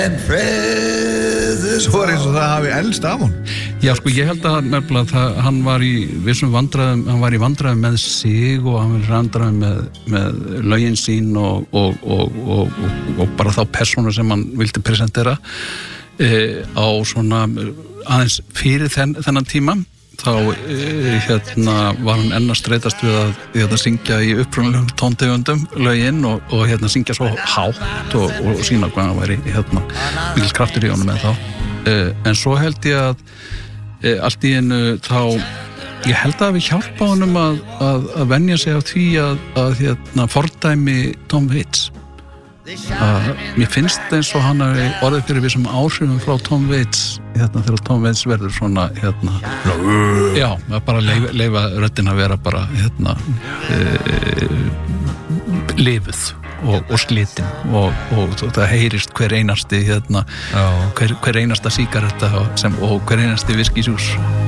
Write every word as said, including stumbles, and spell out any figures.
Svo er eins og það hafi elst af hún. Já, sko, ég held að nefnilega það, hann var í vissum vandræðum, hann var í vandræðum með sig og hann var í vandræðum með, með lögin sín og, og, og, og, og, og bara þá persónu sem hann vildi presentera e, á svona aðeins fyrir þenn, þennan tíma. Þá e, hérna var hann enn að streitast við að, við að syngja í upprunalegum tóntegundum lögin og, og hérna syngja svo hátt og, og sína hvað hann væri hérna mikil kraftur í honum með þá. E, en svo held ég að e, allt í einu þá ég held að við hjálpa honum að, að, að venja sig á því að, að hérna fordæmi Tom Waits. Að mér finnst eins og hann hafi orðið fyrir við sem áhrifum frá Tom Waits hérna þegar Tom Waits verður svona hérna já, bara leifa, leifa röddina vera bara hérna e, lifuð og, og slitin og, og það heyrist hver einasti hérna hver, hver einasta sígaretta sem, og hver einasti viskísjús